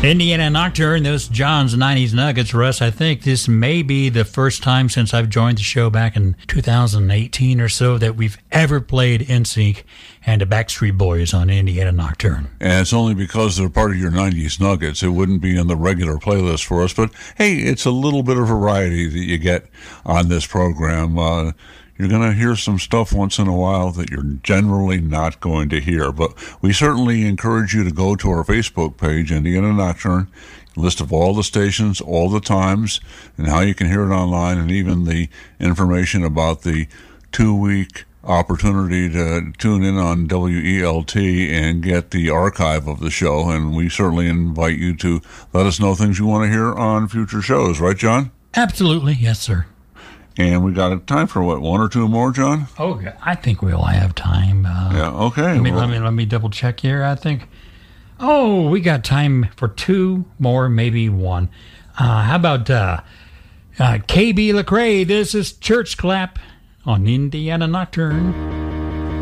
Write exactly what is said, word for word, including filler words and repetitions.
Indiana Nocturne, those John's nineties Nuggets. Russ, I think this may be the first time since I've joined the show back in two thousand eighteen or so that we've ever played N Sync and the Backstreet Boys on Indiana Nocturne. And it's only because they're part of your nineties Nuggets. It wouldn't be in the regular playlist for us. But, hey, it's a little bit of variety that you get on this program. Uh, You're going to hear some stuff once in a while that you're generally not going to hear. But we certainly encourage you to go to our Facebook page, Indiana Nocturne, list of all the stations, all the times, and how you can hear it online, and even the information about the two-week opportunity to tune in on W E L T and get the archive of the show. And we certainly invite you to let us know things you want to hear on future shows. Right, John? Absolutely. Yes, sir. And we got time for, what, one or two more, John? Oh, I think we'll have time. Uh, yeah, okay. Let me, well, let me let me double check here. I think, oh, we got time for two more, maybe one. Uh, how about uh, uh, K B Lecrae? This is Church Clap on Indiana Nocturne.